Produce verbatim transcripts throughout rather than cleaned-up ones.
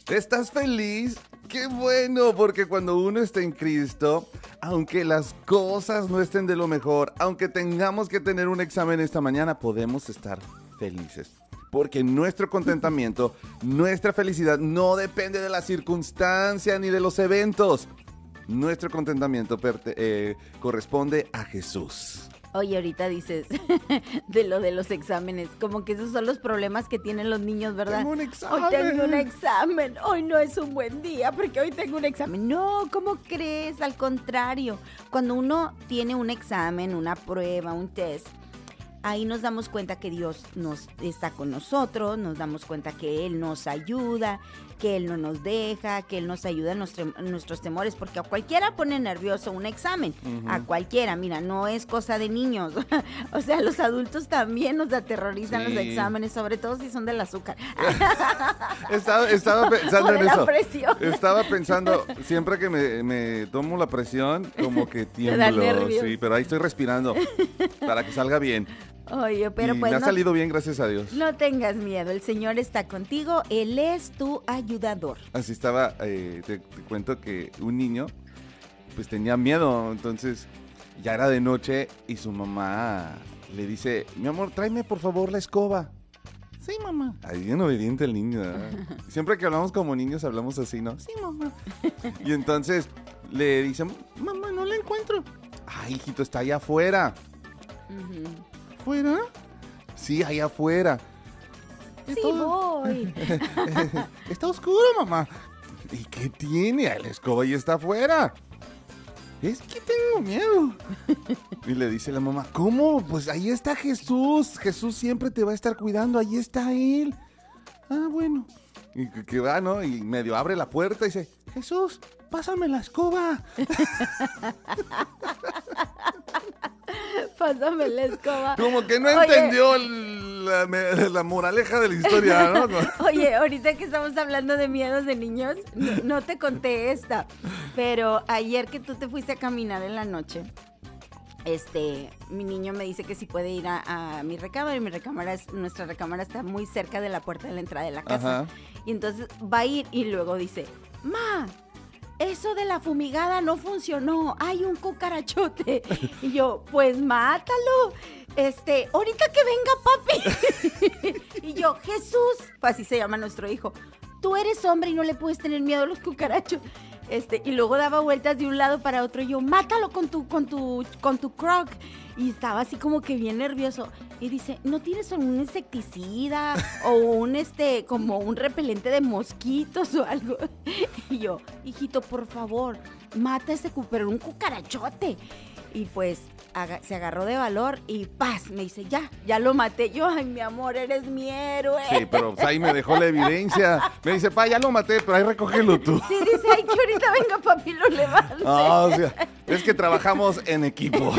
¿Estás feliz? ¡Qué bueno! Porque cuando uno está en Cristo, aunque las cosas no estén de lo mejor, aunque tengamos que tener un examen esta mañana, podemos estar felices. Porque nuestro contentamiento, nuestra felicidad no depende de la circunstancia ni de los eventos. Nuestro contentamiento perte- eh, corresponde a Jesús. Oye, ahorita dices de lo de los exámenes, como que esos son los problemas que tienen los niños, ¿verdad? Tengo un examen. Hoy tengo un examen, hoy no es un buen día porque hoy tengo un examen. No, ¿cómo crees? Al contrario, cuando uno tiene un examen, una prueba, un test, ahí nos damos cuenta que Dios nos está con nosotros, nos damos cuenta que Él nos ayuda, que Él no nos deja, que Él nos ayuda en nuestro, en nuestros temores, porque a cualquiera pone nervioso un examen, uh-huh. a cualquiera, mira, no es cosa de niños, o sea, los adultos también nos aterrorizan sí. los exámenes, sobre todo si son del azúcar. estaba, estaba pensando o de en la eso, presión. Estaba pensando, siempre que me, me tomo la presión, como que tiemblo, sí, pero ahí estoy respirando para que salga bien. Oye, pero y pues me ha no, salido bien, gracias a Dios. No tengas miedo, el Señor está contigo, Él es tu ayudador. Así estaba, eh, te, te cuento que un niño, pues tenía miedo, entonces ya era de noche y su mamá le dice, mi amor, tráeme por favor la escoba. Sí, mamá. Ahí bien obediente el niño, ¿verdad? Siempre que hablamos como niños hablamos así, ¿no? Sí, mamá. Y entonces le dice, mamá, no la encuentro. Ay, hijito, está allá afuera. Uh-huh. ¿Afuera? Sí, allá afuera. Sí, voy. Está oscuro, mamá. ¿Y qué tiene? La escoba ya está afuera. Es que tengo miedo. Y le dice la mamá, ¿cómo? Pues ahí está Jesús. Jesús siempre te va a estar cuidando. Ahí está Él. Ah, bueno. Y que, que va, ¿no? Y medio abre la puerta y dice, Jesús, pásame la escoba. Pásame la escoba. Como que no Oye, entendió la, la moraleja de la historia, ¿no? Oye, ahorita que estamos hablando de miedos de niños, no, no te conté esta, pero ayer que tú te fuiste a caminar en la noche, este, mi niño me dice que si puede ir a, a mi recámara, y mi recámara es, nuestra recámara está muy cerca de la puerta de la entrada de la casa. Ajá. Y entonces va a ir y luego dice, ma, eso de la fumigada no funcionó, hay un cucarachote. Y yo, pues mátalo, este, ahorita que venga papi. Y yo, Jesús, así se llama nuestro hijo, tú eres hombre y no le puedes tener miedo a los cucarachos. Este, y luego daba vueltas de un lado para otro y yo, mátalo con tu, con tu, con tu croc. Y estaba así como que bien nervioso. Y dice, ¿no tienes un insecticida o un, este, como un repelente de mosquitos o algo? Y yo, hijito, por favor, mata ese cu- pero un cucarachote. Y pues aga- se agarró de valor y ¡paz! Me dice, ya, ya lo maté. Yo, ay, mi amor, eres mi héroe. Sí, pero pues, ahí me dejó la evidencia. Me dice, pa, ya lo maté, pero ahí recógelo tú. Sí, dice, ay, que ahorita venga papi lo levante. Ah, o sea, es que trabajamos en equipo.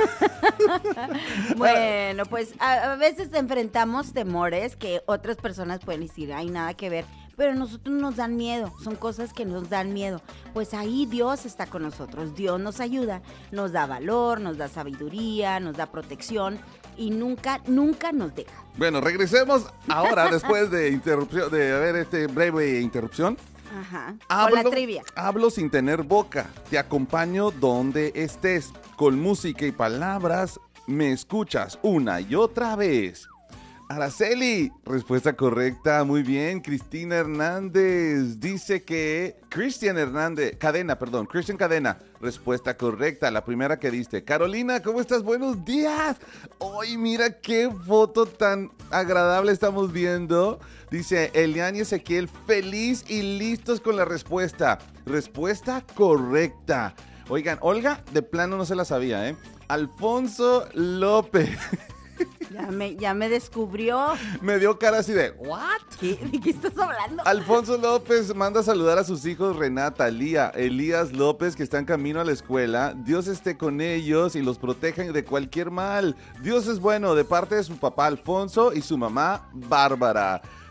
Bueno, pues a, a veces enfrentamos temores que otras personas pueden decir, hay nada que ver, pero a nosotros nos dan miedo, son cosas que nos dan miedo. Pues ahí Dios está con nosotros, Dios nos ayuda, nos da valor, nos da sabiduría, nos da protección y nunca, nunca nos deja. Bueno, regresemos ahora después de interrupción, de haber este breve interrupción. Ajá, hablo, con la trivia. Hablo sin tener boca, te acompaño donde estés, con música y palabras me escuchas una y otra vez. Araceli, respuesta correcta, muy bien. Cristina Hernández dice que... Cristian Hernández, Cadena, perdón, Cristian Cadena, respuesta correcta, la primera que diste. Carolina, ¿cómo estás? Buenos días. Hoy mira qué foto tan agradable estamos viendo. Dice Elian y Ezequiel, feliz y listos con la respuesta. Respuesta correcta. Oigan, Olga, de plano no se la sabía, ¿eh? Alfonso López. Ya me, ya me descubrió. Me dio cara así de, ¿what? ¿Qué? ¿De qué estás hablando? Alfonso López manda a saludar a sus hijos Renata, Lía, Elías López, que están camino a la escuela. Dios esté con ellos y los proteja de cualquier mal. Dios es bueno, de parte de su papá Alfonso y su mamá Bárbara.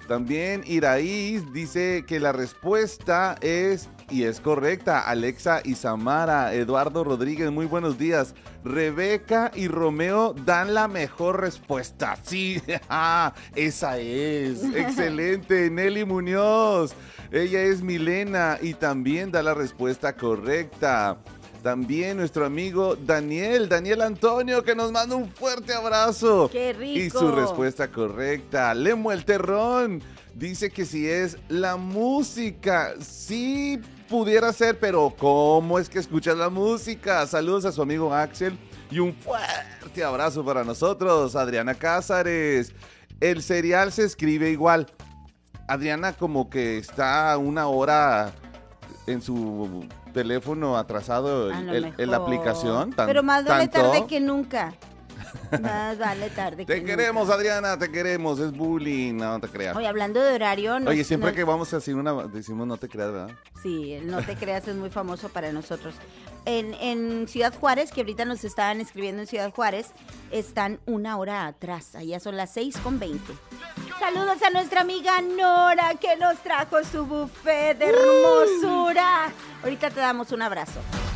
También Iraí dice que la respuesta es, y es correcta, Alexa y Samara. Eduardo Rodríguez, muy buenos días. Rebeca y Romeo dan la mejor respuesta. Sí, esa es. Excelente. Nelly Muñoz, ella es Milena y también da la respuesta correcta. También nuestro amigo Daniel, Daniel Antonio, que nos manda un fuerte abrazo. ¡Qué rico! Y su respuesta correcta. Lemo el Terrón dice que si es la música. Sí pudiera ser, pero ¿cómo es que escuchas la música? Saludos a su amigo Axel y un fuerte abrazo para nosotros. Adriana Cázares, el cereal se escribe igual. Adriana como que está una hora en su teléfono atrasado el, el, el la aplicación. Tan, Pero más vale ¿tanto? tarde que nunca. Más vale tarde que Te queremos, nunca. Adriana, te queremos. Es bullying, no te creas. Oye, hablando de horario... Nos, Oye, siempre nos... que vamos a decir una... Decimos no te creas, ¿verdad? Sí, el no te creas es muy famoso para nosotros. En, en Ciudad Juárez, que ahorita nos estaban escribiendo en Ciudad Juárez, están una hora atrás. Allá son las seis con veinte. Saludos a nuestra amiga Nora, que nos trajo su buffet de hermosura. Ahorita te damos un abrazo.